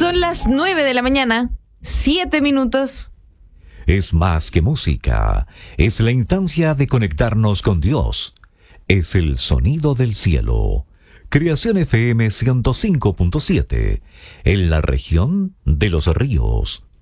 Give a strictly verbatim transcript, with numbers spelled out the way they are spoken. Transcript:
Son las nueve de la mañana, siete minutos. Es más que música, es la instancia de conectarnos con Dios. Es el sonido del cielo. Creación F M ciento cinco punto siete, en la región de Los Ríos.